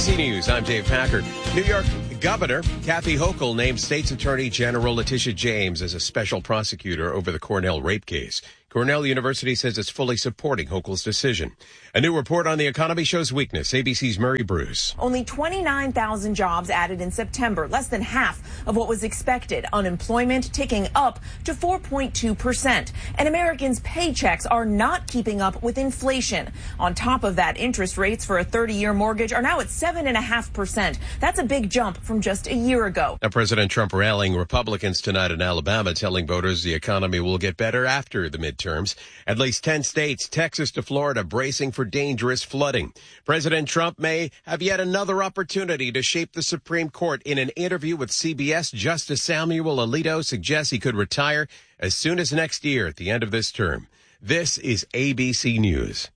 ABC News, I'm Dave Packard. New York Governor Kathy Hochul named State's Attorney General Letitia James as a special prosecutor over the Cornell rape case. Cornell University says it's fully supporting Hochul's decision. A new report on the economy shows weakness. ABC's Murray Bruce. Only 29,000 jobs added in September, less than half of what was expected. Unemployment ticking up to 4.2%. And Americans' paychecks are not keeping up with inflation. On top of that, interest rates for a 30-year mortgage are now at 7.5%. That's a big jump from just a year ago. Now, President Trump rallying Republicans tonight in Alabama, telling voters the economy will get better after the midterms. At least 10 states, Texas to Florida, bracing for dangerous flooding. President Trump may have yet another opportunity to shape the Supreme Court. In an interview with CBS, Justice Samuel Alito suggests he could retire as soon as next year at the end of this term. This is ABC News.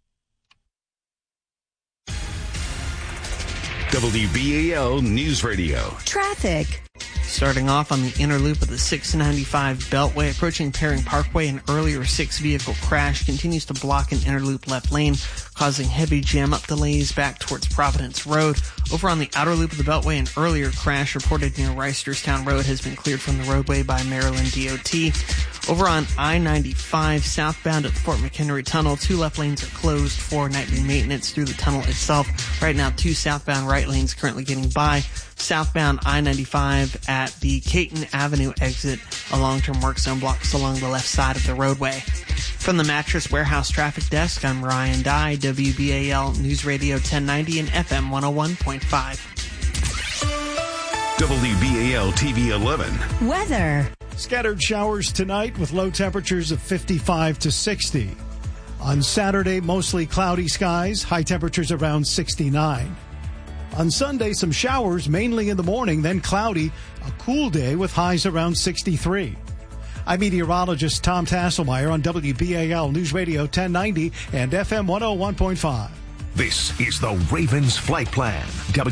WBAL News Radio. Traffic. Starting off on the inner loop of the 695 Beltway, approaching Perring Parkway, an earlier 6-vehicle crash continues to block an inner loop left lane, causing heavy jam-up delays back towards Providence Road. Over on the outer loop of the Beltway, an earlier crash reported near Reisterstown Road has been cleared from the roadway by Maryland DOT. Over on I-95 southbound at the Fort McHenry Tunnel, 2 left lanes are closed for nightly maintenance through the tunnel itself. Right now, 2 southbound right lanes currently getting by. Southbound I-95 at the Caton Avenue exit, a long-term work zone blocks along the left side of the roadway. From the Mattress Warehouse Traffic Desk, I'm Ryan Dye, WBAL News Radio 1090 and FM 101.5. WBAL TV 11. Weather. Scattered showers tonight with low temperatures of 55 to 60. On Saturday, mostly cloudy skies, high temperatures around 69. On Sunday, some showers, mainly in the morning, then cloudy, a cool day with highs around 63. I'm meteorologist Tom Tasselmeyer on WBAL News Radio 1090 and FM 101.5. This is the Ravens Flight Plan.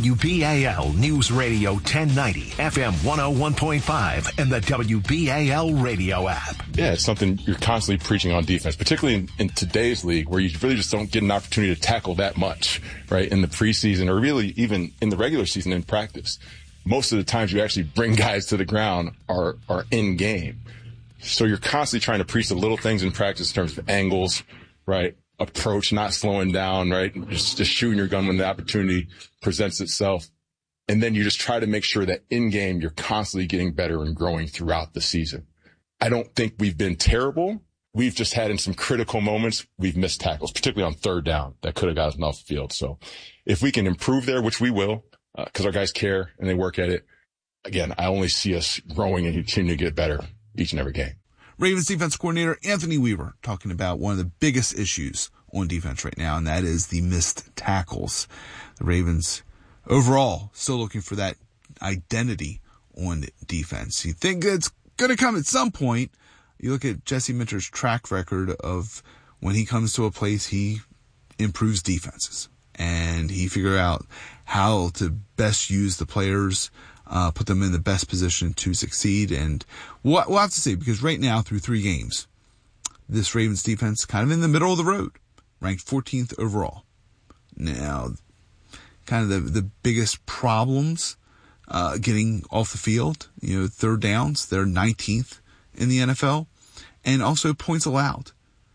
WBAL News Radio 1090, FM 101.5, and the WBAL radio app. Yeah, it's something you're constantly preaching on defense, particularly in today's league where you really just don't get an opportunity to tackle that much, right, in the preseason or really even in the regular season in practice. Most of the times you actually bring guys to the ground are in game. So you're constantly trying to preach the little things in practice in terms of angles, right? Approach, not slowing down, right? Just shooting your gun when the opportunity presents itself. And then you just try to make sure that in game, you're constantly getting better and growing throughout the season. I don't think we've been terrible. We've just had in some critical moments, we've missed tackles, particularly on third down that could have got us off the field. So if we can improve there, which we will, because our guys care and they work at it, again, I only see us growing and continuing to get better each and every game. Ravens defense coordinator Anthony Weaver talking about one of the biggest issues on defense right now, and that is the missed tackles. The Ravens overall still looking for that identity on defense. You think it's going to come at some point. You look at Jesse Minter's track record of when he comes to a place, he improves defenses, and he figures out how to best use the players, put them in the best position to succeed. And we'll have to see, because right now through 3 games, this Ravens defense kind of in the middle of the road, ranked 14th overall. Now, kind of the biggest problems, getting off the field, third downs, they're 19th in the NFL, and also points allowed.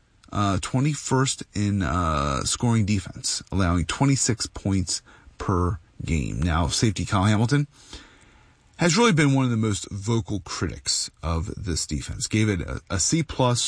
21st in, scoring defense, allowing 26 points per game. Now, safety Kyle Hamilton has really been one of the most vocal critics of this defense. Gave it a C+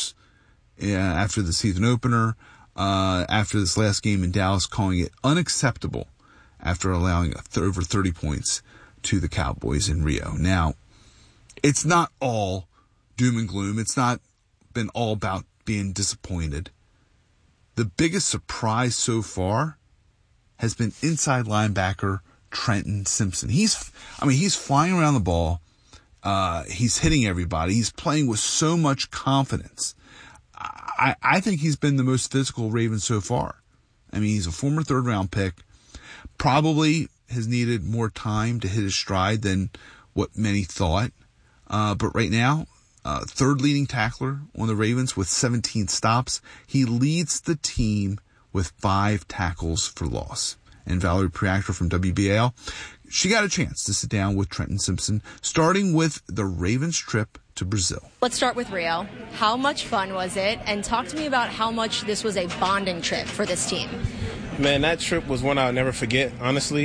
after the season opener, after this last game in Dallas, calling it unacceptable after allowing over 30 points to the Cowboys in Rio. Now, it's not all doom and gloom. It's not been all about being disappointed. The biggest surprise so far has been inside linebacker Trenton Simpson. He's flying around the ball. He's hitting everybody. He's playing with so much confidence. I think he's been the most physical Raven so far. He's a former 3rd-round pick. Probably has needed more time to hit his stride than what many thought. But right now, 3rd leading tackler on the Ravens with 17 stops. He leads the team with 5 tackles for loss. and Valerie Priactor from WBAL. She got a chance to sit down with Trenton Simpson, starting with the Ravens trip to Brazil. Let's start with Rio. How much fun was it? And talk to me about how much this was a bonding trip for this team. Man, that trip was one I'll never forget, honestly.